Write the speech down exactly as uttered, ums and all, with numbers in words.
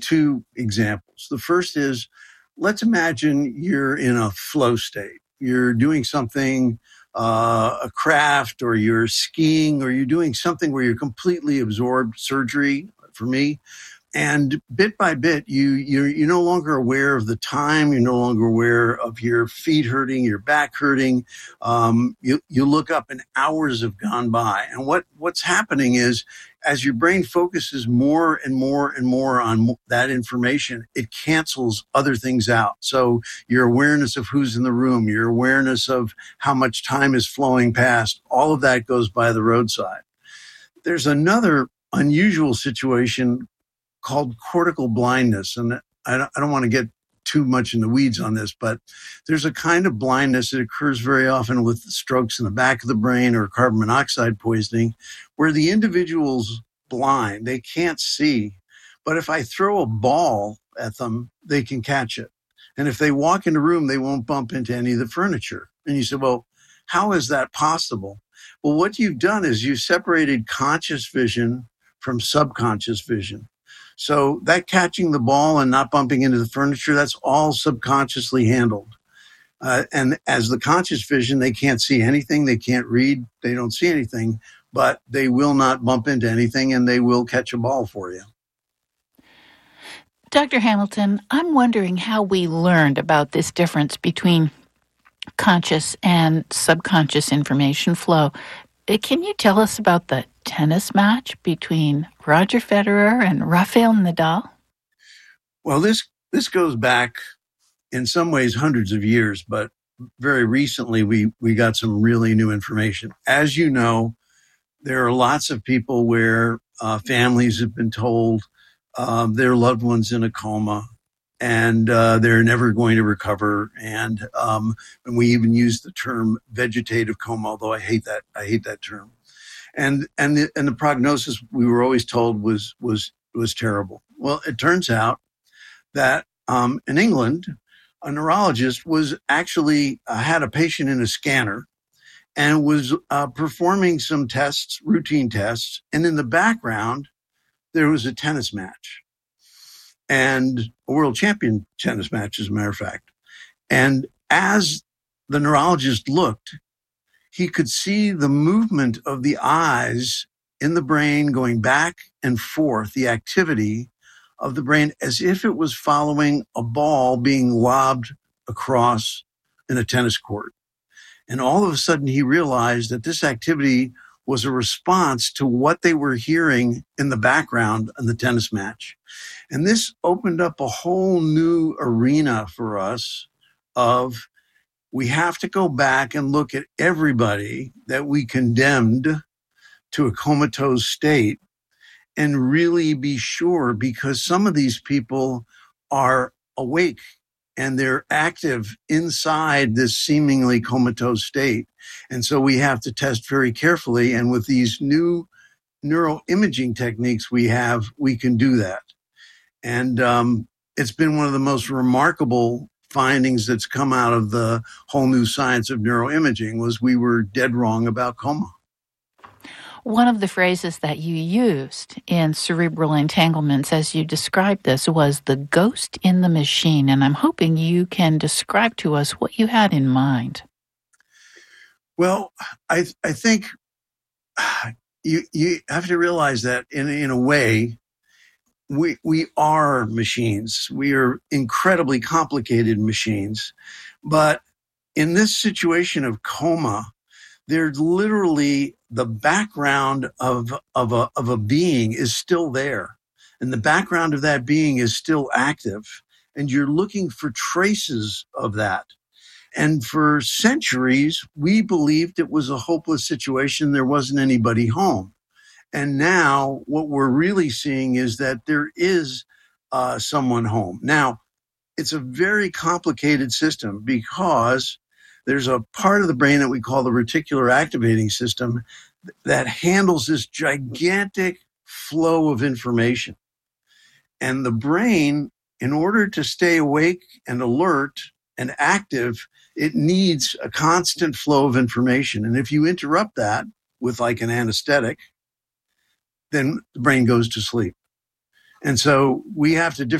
two examples. The first is, let's imagine you're in a flow state. You're doing something, uh, a craft, or you're skiing, or you're doing something where you're completely absorbed, surgery for me. And bit by bit, you, you're, you're no longer aware of the time. You're no longer aware of your feet hurting, your back hurting. Um, you, you look up and hours have gone by. And what, what's happening is, as your brain focuses more and more and more on that information, it cancels other things out. So your awareness of who's in the room, your awareness of how much time is flowing past, all of that goes by the roadside. There's another unusual situation called cortical blindness. And I don't, I don't want to get too much in the weeds on this, but there's a kind of blindness that occurs very often with strokes in the back of the brain or carbon monoxide poisoning, where the individual's blind, they can't see. But if I throw a ball at them, they can catch it. And if they walk in a room, they won't bump into any of the furniture. And you say, well, how is that possible? Well, what you've done is you separated conscious vision from subconscious vision. So that catching the ball and not bumping into the furniture, that's all subconsciously handled. Uh, and as the conscious vision, they can't see anything. They can't read. They don't see anything, but they will not bump into anything and they will catch a ball for you. Doctor Hamilton, I'm wondering how we learned about this difference between conscious and subconscious information flow. Can you tell us about the tennis match between Roger Federer and Rafael Nadal? Well, this this goes back in some ways hundreds of years, but very recently we, we got some really new information. As you know, there are lots of people where uh, families have been told um, their loved ones in a coma and uh, they're never going to recover. And, um, and we even use the term vegetative coma, although I hate that. I hate that term. And, and the, and the prognosis we were always told was, was, was terrible. Well, it turns out that, um, in England, a neurologist was actually uh, had a patient in a scanner and was uh, performing some tests, routine tests. And in the background, there was a tennis match. And a world champion tennis match, as a matter of fact. And as the neurologist looked, he could see the movement of the eyes in the brain going back and forth, the activity of the brain as if it was following a ball being lobbed across in a tennis court. And all of a sudden, he realized that this activity was a response to what they were hearing in the background in the tennis match. And this opened up a whole new arena for us of we have to go back and look at everybody that we condemned to a comatose state and really be sure, because some of these people are awake and they're active inside this seemingly comatose state. And so we have to test very carefully. And with these new neuroimaging techniques we have, we can do that. And um, it's been one of the most remarkable findings that's come out of the whole new science of neuroimaging was we were dead wrong about coma. One of the phrases that you used in Cerebral Entanglements as you described this was the ghost in the machine. And I'm hoping you can describe to us what you had in mind. Well, I I think you you have to realize that in in a way, we we are machines. We are incredibly complicated machines. But in this situation of coma, there's literally the background of of a of a being is still there. And the background of that being is still active. And you're looking for traces of that. And for centuries, we believed it was a hopeless situation. There wasn't anybody home. And now what we're really seeing is that there is uh, someone home. Now, it's a very complicated system because there's a part of the brain that we call the reticular activating system that handles this gigantic flow of information. And the brain, in order to stay awake and alert and active, it needs a constant flow of information. And if you interrupt that with like an anesthetic, then the brain goes to sleep. And so we have to